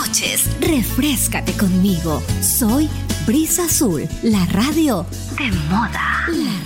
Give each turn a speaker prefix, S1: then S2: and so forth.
S1: noches, refréscate conmigo. Soy Brisa Azul, la radio de moda.